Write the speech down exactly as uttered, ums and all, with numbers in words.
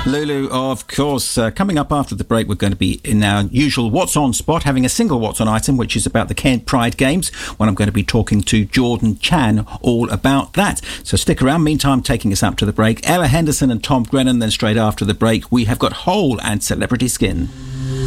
Lulu, of course. Uh, coming up after the break, we're going to be in our usual What's On spot, having a single What's On item, which is about the Kent Pride Games, when I'm going to be talking to Jordan Chan all about that. So stick around. Meantime, taking us up to the break, Ella Henderson and Tom Grennan. Then straight after the break, we have got Hole and Celebrity Skin.